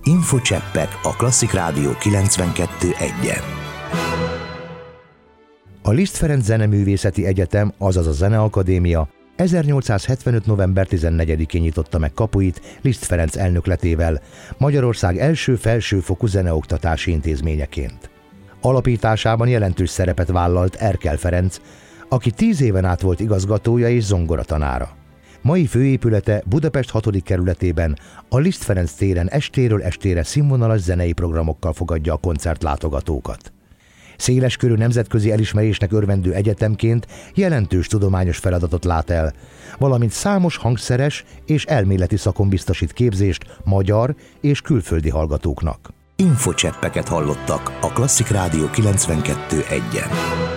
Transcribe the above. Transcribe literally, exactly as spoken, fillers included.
Infocseppek a Klasszik Rádió kilencvenkettő egyen. A Liszt Ferenc Zeneművészeti Egyetem, azaz a Zeneakadémia ezernyolcszázhetvenöt. november tizennegyedikén nyitotta meg kapuit Liszt Ferenc elnökletével, Magyarország első felsőfokú zeneoktatási intézményeként. Alapításában jelentős szerepet vállalt Erkel Ferenc, aki tíz éven át volt igazgatója és zongoratanára. Mai főépülete Budapest hatodik kerületében, a Liszt Ferenc téren estéről estére színvonalas zenei programokkal fogadja a koncertlátogatókat. Széleskörű nemzetközi elismerésnek örvendő egyetemként jelentős tudományos feladatot lát el, valamint számos hangszeres és elméleti szakon biztosít képzést magyar és külföldi hallgatóknak. Infocseppeket hallottak a Klasszik Rádió kilencvenkettő egyen.